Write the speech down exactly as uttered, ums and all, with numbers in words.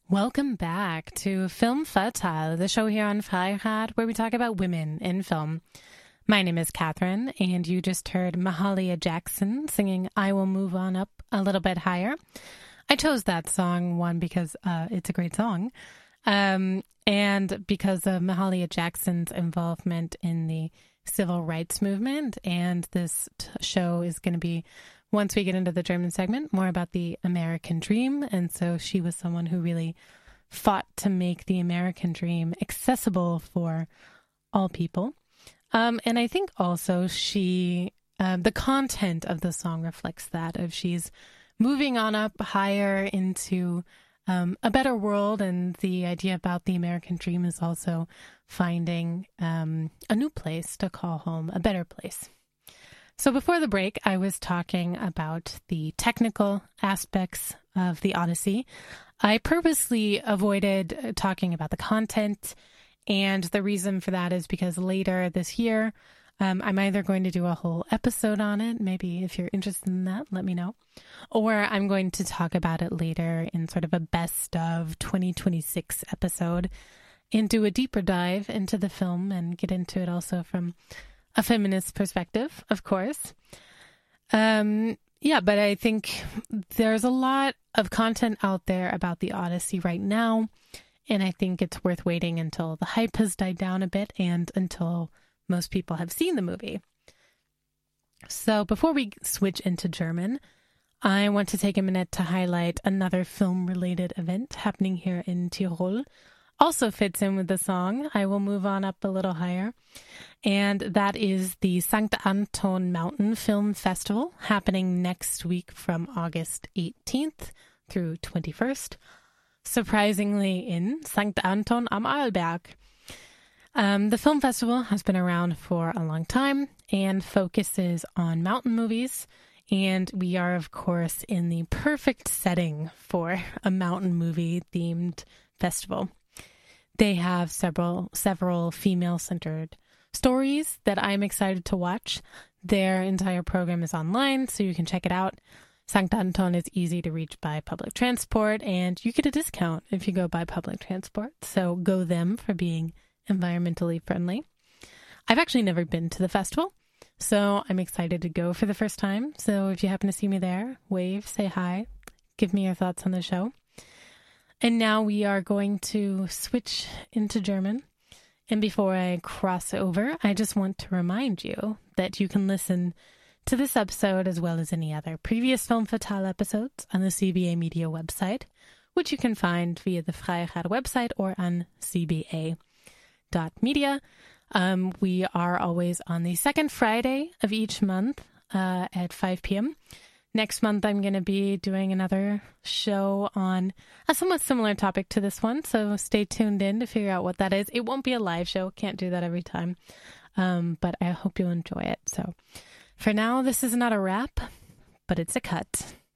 Welcome back to Film Fatale, the show here on Freirad where we talk about women in film. My name is Catherine, and you just heard Mahalia Jackson singing I Will Move On Up a Little Bit Higher. I chose that song, one, because uh, it's a great song, um, and because of Mahalia Jackson's involvement in the civil rights movement. And this t- show is going to be, once we get into the German segment, more about the American dream. And so she was someone who really fought to make the American dream accessible for all people. Um, and I think also she, uh, the content of the song reflects that, of she's moving on up higher into um, a better world. And the idea about the American dream is also finding um, a new place to call home, a better place. So before the break, I was talking about the technical aspects of the Odyssey. I purposely avoided talking about the content, and the reason for that is because later this year, um, I'm either going to do a whole episode on it. Maybe if you're interested in that, let me know. Or I'm going to talk about it later in sort of a best of twenty twenty-six episode and do a deeper dive into the film and get into it also from a feminist perspective, of course. Um, yeah, but I think there's a lot of content out there about the Odyssey right now, and I think it's worth waiting until the hype has died down a bit and until most people have seen the movie. So before we switch into German, I want to take a minute to highlight another film-related event happening here in Tyrol. Also fits in with the song, I Will Move On Up a Little Higher. And that is the Sankt Anton Mountain Film Festival, happening next week from August eighteenth through twenty-first, surprisingly in Sankt Anton am Arlberg. Um, the film festival has been around for a long time and focuses on mountain movies. And we are, of course, in the perfect setting for a mountain movie themed festival. They have several several female-centered stories that I'm excited to watch. Their entire program is online, so you can check it out. Sankt Anton is easy to reach by public transport, and you get a discount if you go by public transport. So go them for being environmentally friendly. I've actually never been to the festival, so I'm excited to go for the first time. So if you happen to see me there, wave, say hi, give me your thoughts on the show. And now we are going to switch into German. And before I cross over, I just want to remind you that you can listen to this episode as well as any other previous Film Fatale episodes on the C B A Media website, which you can find via the Freirad website or on c b a dot media. Um, we are always on the second Friday of each month uh, at five p.m. Next month, I'm going to be doing another show on a somewhat similar topic to this one, so stay tuned in to figure out what that is. It won't be a live show. Can't do that every time, um, but I hope you'll enjoy it. So for now, this is not a wrap, but it's a cut.